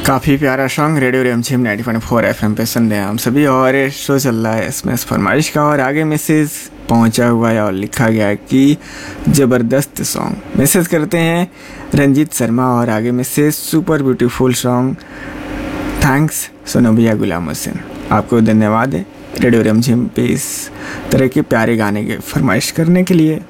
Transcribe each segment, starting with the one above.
काफ़ी प्यारा song radio रिमझिम 90.4 एफएम पे सुन रहे हैं हम सभी। और शो चल रहा है एसएमएस फरमाइश का और आगे मैसेज पहुंचा हुआ है और लिखा गया है कि ज़बरदस्त सॉन्ग। मैसेज करते हैं रंजीत शर्मा और आगे message super beautiful song, thanks Sonu भैया गुलाम हुसैन। आपको धन्यवाद है रेडियो रिमझिम पे इस तरह के प्यारे गाने के फरमाइश करने के लिए।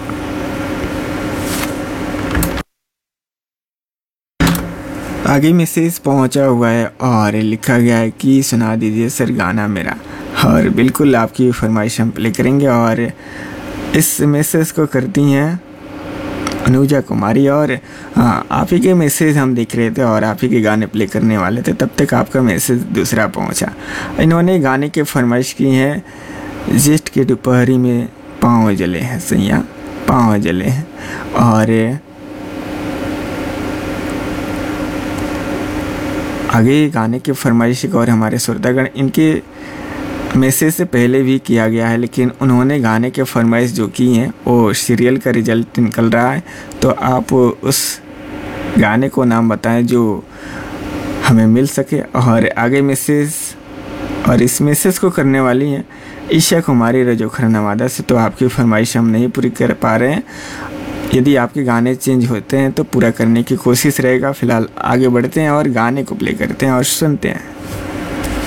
आगे मैसेज पहुंचा हुआ है और लिखा गया है कि सुना दीजिए सर गाना मेरा। और बिल्कुल आपकी फरमाइश हम प्ले करेंगे। और इस मैसेज को करती हैं अनुजा कुमारी। और हाँ, आप ही के मैसेज हम देख रहे थे और आप ही के गाने प्ले करने वाले थे, तब तक आपका मैसेज दूसरा पहुंचा। इन्होंने गाने के फरमाइश की हैं जेठ के दोपहरी में पाँव जले हैं सैया, पाँव जले हैं। और आगे गाने की फरमाइश और हमारे श्रोतागण इनके मैसेज से पहले भी किया गया है, लेकिन उन्होंने गाने के फरमाइश जो की हैं वो सीरियल का रिजल्ट निकल रहा है। तो आप उस गाने को नाम बताएं जो हमें मिल सके। और आगे मैसेज और इस मैसेज को करने वाली हैं ईशा कुमारी रजोखर नवादा से। तो आपकी फरमाइश हम नहीं पूरी कर पा रहे हैं। यदि आपके गाने चेंज होते हैं तो पूरा करने की कोशिश रहेगा। फ़िलहाल आगे बढ़ते हैं और गाने को प्ले करते हैं और सुनते हैं।